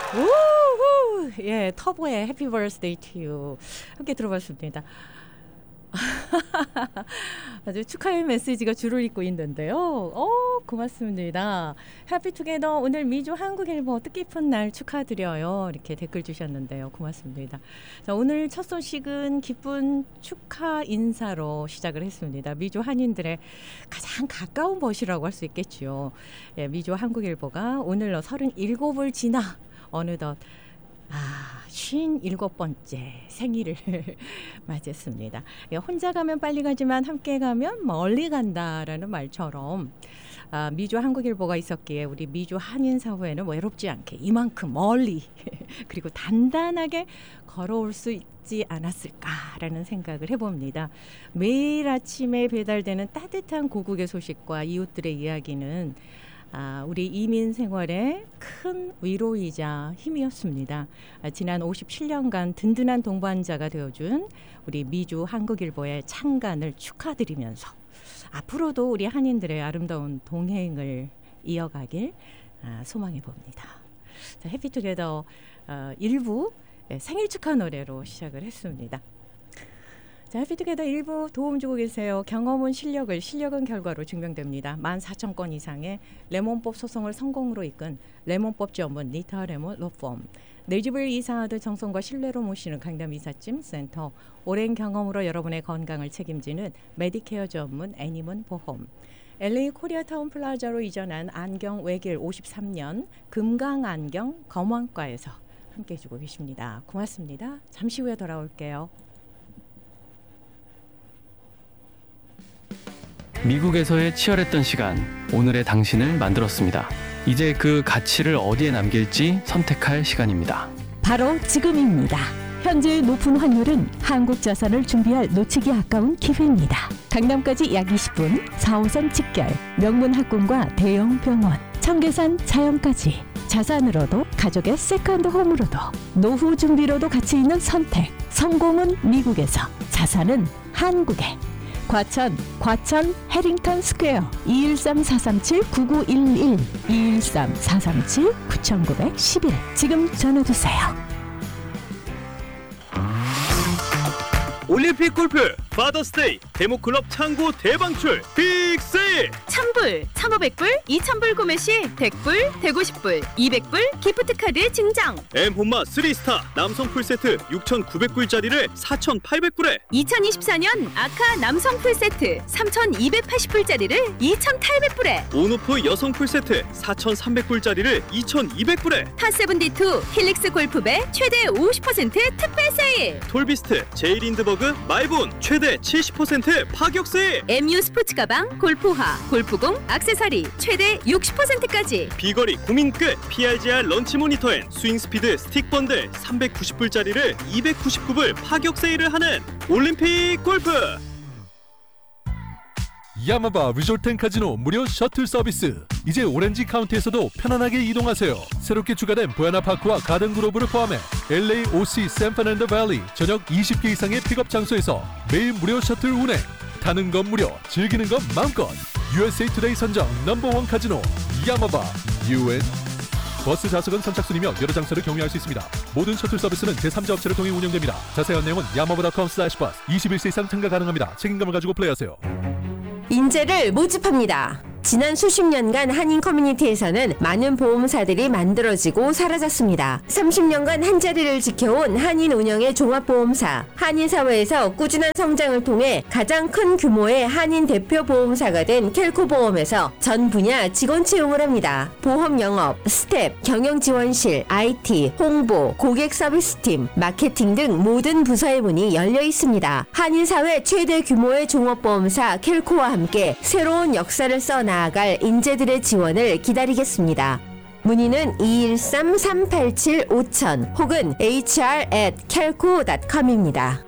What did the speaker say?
우후! 예, 터보의 해피 버스데이 투 유 함께 들어봤습니다. 아주 축하의 메시지가 줄을 잇고 있는데요. 고맙습니다. 해피투게더 오늘 미주 한국일보 뜻깊은 날 축하드려요. 이렇게 댓글 주셨는데요. 고맙습니다. 자, 오늘 첫 소식은 기쁜 축하 인사로 시작을 했습니다. 미주 한인들의 가장 가까운 벗이라고 할 수 있겠죠. 예, 미주 한국일보가 오늘로 37을 지나 어느덧 57번째 생일을 맞이했습니다. 혼자 가면 빨리 가지만 함께 가면 멀리 간다라는 말처럼 미주 한국일보가 있었기에 우리 미주 한인사회는 외롭지 않게 이만큼 멀리 그리고 단단하게 걸어올 수 있지 않았을까라는 생각을 해봅니다. 매일 아침에 배달되는 따뜻한 고국의 소식과 이웃들의 이야기는 우리 이민 생활의 큰 위로이자 힘이었습니다. 지난 57년간 든든한 동반자가 되어준 우리 미주 한국일보의 창간을 축하드리면서 앞으로도 우리 한인들의 아름다운 동행을 이어가길 소망해 봅니다. 자, 해피투게더 1부 생일 축하 노래로 시작을 했습니다. 자, 해피투게더 1부 도움 주고 계세요. 경험은 실력은 결과로 증명됩니다. 14,000건 이상의 레몬법 소송을 성공으로 이끈 레몬법 전문 니타 레몬 로펌. 내 집을 이사하듯 정성과 신뢰로 모시는 강남 이삿짐 센터. 오랜 경험으로 여러분의 건강을 책임지는 메디케어 전문 애니문 보험. LA 코리아타운 플라자로 이전한 안경 외길 53년 금강안경 검왕과에서 함께 해주고 계십니다. 고맙습니다. 잠시 후에 돌아올게요. 미국에서의 치열했던 시간, 오늘의 당신을 만들었습니다. 이제 그 가치를 어디에 남길지 선택할 시간입니다. 바로 지금입니다. 현재의 높은 환율은 한국 자산을 준비할 놓치기 아까운 기회입니다. 강남까지 약 20분, 4호선 직결, 명문 학군과 대형 병원, 청계산 자연까지 자산으로도 가족의 세컨드 홈으로도 노후 준비로도 가치 있는 선택. 성공은 미국에서, 자산은 한국에. 과천 해링턴 스퀘어 213-437-9911 213-437-9911 지금 전화주세요. 올림픽 골프 파더스데이 데모클럽 창고 대방출 빅세일 $1,000, 1,500불, 2,000불 구매 시 100불, 150불, 200불 기프트카드 증정. M혼마 3스타 남성 풀세트 6,900불짜리를 4,800불에 2024년 아카 남성 풀세트 3,280불짜리를 2,800불에 온오프 여성 풀세트 4,300불짜리를 2,200불에 타72 힐릭스 골프배 최대 50% 특별 세일. 톨비스트 제이린드버그 마이본 최대 70% 파격 세일. MU 스포츠 가방, 골프화, 골프공, 액세서리 최대 60%까지. 비거리 고민 끝 PRGR 런치 모니터 앤 스윙 스피드 스틱 번들 399불짜리를 299불 파격 세일을 하는 올림픽 골프. 야마바 리조트 앤 카지노 무료 셔틀 서비스. 이제 오렌지 카운티에서도 편안하게 이동하세요. 새롭게 추가된 보야나 파크와 가든 그로브를 포함해 LA, OC, 샌프란난도 밸리 전역 20개 이상의 픽업 장소에서 매일 무료 셔틀 운행. 타는 건 무료, 즐기는 건 마음껏. USA 투데이 선정 넘버원 카지노 야마바 UN. 버스 좌석은 선착순이며 여러 장소를 경유할 수 있습니다. 모든 셔틀 서비스는 제3자 업체를 통해 운영됩니다. 자세한 내용은 야마바.com/bus. 21세 이상 참가 가능합니다. 책임감을 가지고 플레이하세요. 인재를 모집합니다. 지난 수십 년간 한인 커뮤니티에서는 많은 보험사들이 만들어지고 사라졌습니다. 30년간 한자리를 지켜온 한인 운영의 종합보험사, 한인사회에서 꾸준한 성장을 통해 가장 큰 규모의 한인 대표 보험사가 된 켈코보험에서 전 분야 직원 채용을 합니다. 보험 영업, 스텝, 경영지원실, IT, 홍보, 고객 서비스팀, 마케팅 등 모든 부서의 문이 열려 있습니다. 한인사회 최대 규모의 종합보험사 켈코와 함께 새로운 역사를 써나갈 인재들의 지원을 기다리겠습니다. 문의는 213-387-5000 혹은 hr@kelco.com입니다.